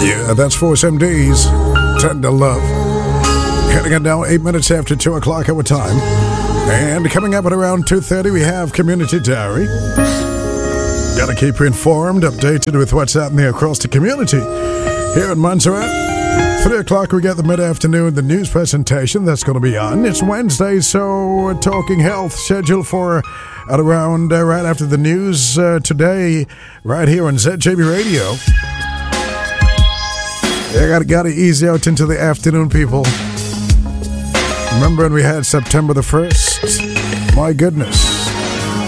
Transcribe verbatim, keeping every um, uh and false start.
Yeah, that's Force M Ds. Tender Love. Heading it down eight minutes after two o'clock our time. And coming up at around two thirty, we have Community Diary. Gotta keep you informed, updated with what's happening across the community. Here in Montserrat, three o'clock we get the mid-afternoon, the news presentation that's going to be on. It's Wednesday, so we're talking health, scheduled for at around uh, right after the news uh, today, right here on Z J B Radio. Yeah, gotta, gotta ease out into the afternoon, people. Remember when we had September the first? My goodness.